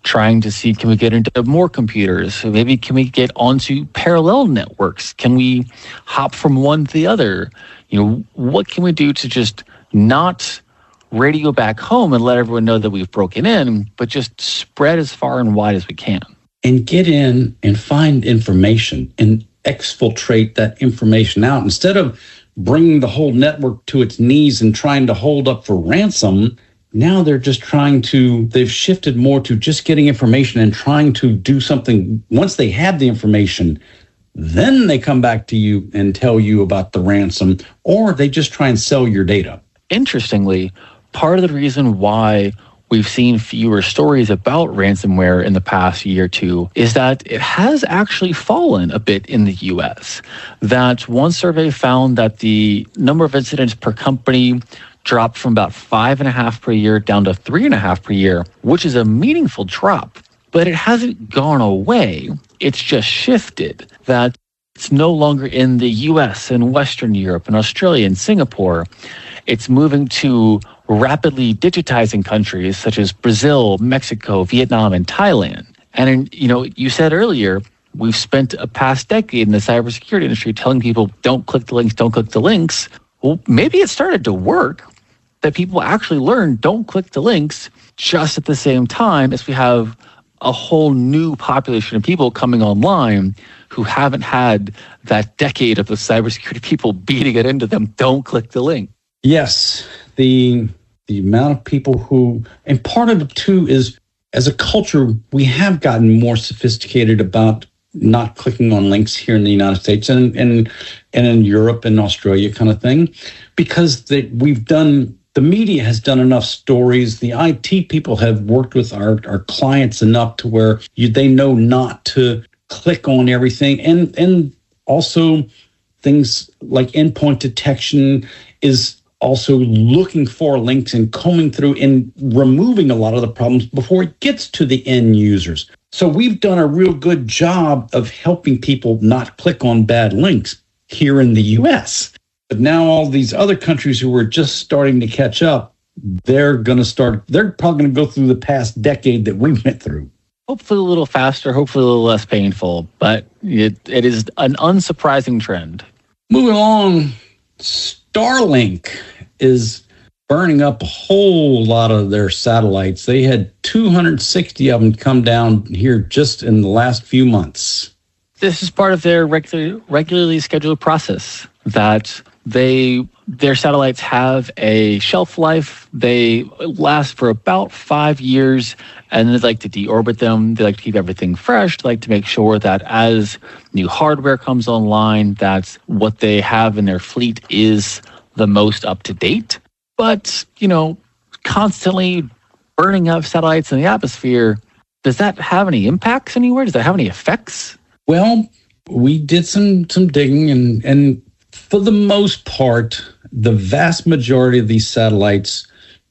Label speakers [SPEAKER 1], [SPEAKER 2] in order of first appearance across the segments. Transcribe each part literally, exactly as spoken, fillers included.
[SPEAKER 1] trying to see, can we get into more computers? So maybe can we get onto parallel networks? Can we hop from one to the other? You know, what can we do to just not radio back home and let everyone know that we've broken in, but just spread as far and wide as we can?
[SPEAKER 2] And get in and find information and exfiltrate that information out. Instead of bringing the whole network to its knees and trying to hold up for ransom, now they're just trying to, they've shifted more to just getting information and trying to do something. Once they have the information, then they come back to you and tell you about the ransom, or they just try and sell your data.
[SPEAKER 1] Interestingly, part of the reason why we've seen fewer stories about ransomware in the past year or two is that it has actually fallen a bit in the U S. That one survey found that the number of incidents per company dropped from about five and a half per year down to three and a half per year, which is a meaningful drop. But it hasn't gone away. It's just shifted. That it's no longer in the U S and Western Europe and Australia and Singapore. It's moving to rapidly digitizing countries such as Brazil, Mexico, Vietnam, and Thailand. And, in, you know, you said earlier, we've spent a past decade in the cybersecurity industry telling people, don't click the links, don't click the links. Well, maybe it started to work, that people actually learned, don't click the links, just at the same time as we have a whole new population of people coming online who haven't had that decade of the cybersecurity people beating it into them, don't click the link.
[SPEAKER 2] Yes, the the amount of people who, and part of it too is, as a culture, we have gotten more sophisticated about not clicking on links here in the United States and and, and in Europe and Australia kind of thing, because they, we've done, the media has done enough stories, the I T people have worked with our, our clients enough to where you, they know not to click on everything. And, and also things like endpoint detection is also looking for links and combing through and removing a lot of the problems before it gets to the end users. So we've done a real good job of helping people not click on bad links here in the U S. But now all these other countries who are just starting to catch up, they're going to start, they're probably going to go through the past decade that we went through.
[SPEAKER 1] Hopefully a little faster, hopefully a little less painful, but it, it is an unsurprising trend.
[SPEAKER 2] Moving along, Starlink is burning up a whole lot of their satellites. They had two hundred sixty of them come down here just in the last few months.
[SPEAKER 1] This is part of their regular, regularly scheduled process that they their satellites have a shelf life. They last for about five years, and they'd like to deorbit them. They like to keep everything fresh. They like to make sure that as new hardware comes online, that what they have in their fleet is the most up to date. But, you know, constantly burning up satellites in the atmosphere, does that have any impacts anywhere? Does that have any effects?
[SPEAKER 2] Well, we did some some digging, and and for the most part, the vast majority of these satellites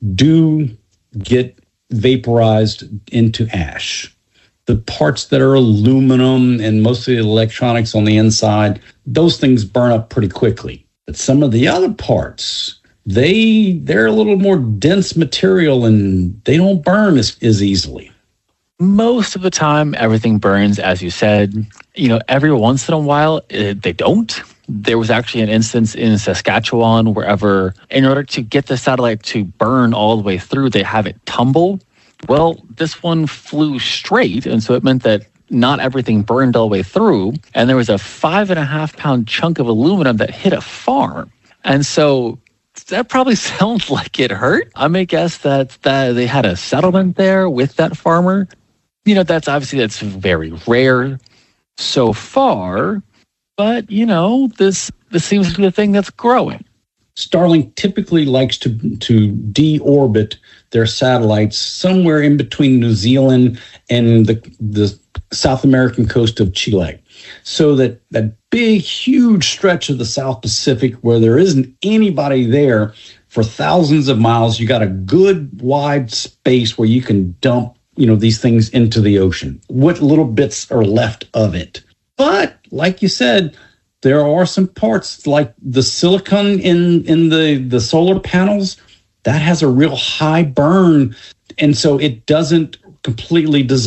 [SPEAKER 2] do get vaporized into ash. The parts that are aluminum and most of the electronics on the inside, those things burn up pretty quickly. But some of the other parts, they, they're a little more dense material and they don't burn as, as easily.
[SPEAKER 1] Most of the time, everything burns, as you said. You know, every once in a while, it, they don't. There was actually an instance in Saskatchewan wherever, in order to get the satellite to burn all the way through, they have it tumble. Well, this one flew straight, and so it meant that not everything burned all the way through, and there was a five and a half pound chunk of aluminum that hit a farm. And so that probably sounds like it hurt. I may guess that, that they had a settlement there with that farmer. You know, that's obviously, that's very rare so far, but, you know, this this seems to be a thing that's growing.
[SPEAKER 2] Starlink typically likes to to deorbit their satellites somewhere in between New Zealand and the the South American coast of Chile. So that that big, huge stretch of the South Pacific where there isn't anybody there for thousands of miles, you got a good wide space where you can dump, you know, these things into the ocean. What little bits are left of it. But like you said, there are some parts like the silicon in, in the, the solar panels that has a real high burn. And so it doesn't completely dissolve.